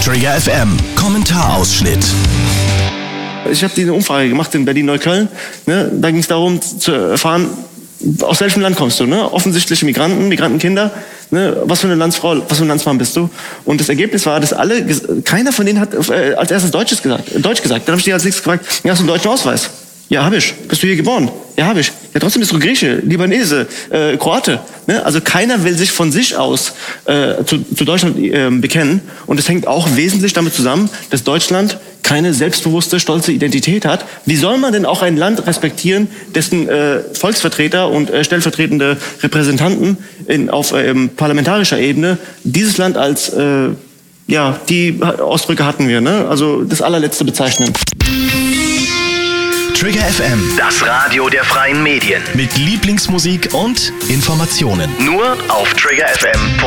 Trigger FM, Kommentarausschnitt. Ich habe eine Umfrage gemacht in Berlin-Neukölln. Ne? Da ging es darum zu erfahren, aus welchem Land kommst du? Ne? Offensichtliche Migranten, Migrantenkinder. Ne? Was für eine Landsfrau, was für ein Landsmann bist du? Und das Ergebnis war, dass keiner von denen hat als erstes Deutsch gesagt. Dann habe ich die als nächstes gefragt, ja, hast du einen deutschen Ausweis? Ja, habe ich. Bist du hier geboren? Ja, habe ich. Ja, trotzdem bist du Grieche, Libanese, Kroate. Ne? Also keiner will sich von sich aus zu Deutschland bekennen. Und es hängt auch wesentlich damit zusammen, dass Deutschland keine selbstbewusste, stolze Identität hat. Wie soll man denn auch ein Land respektieren, dessen Volksvertreter und stellvertretende Repräsentanten auf parlamentarischer Ebene dieses Land als, die Ausdrücke hatten wir, ne? Also das allerletzte bezeichnen. Trigger FM, das Radio der freien Medien. mit Lieblingsmusik und Informationen. Nur auf triggerfm.de.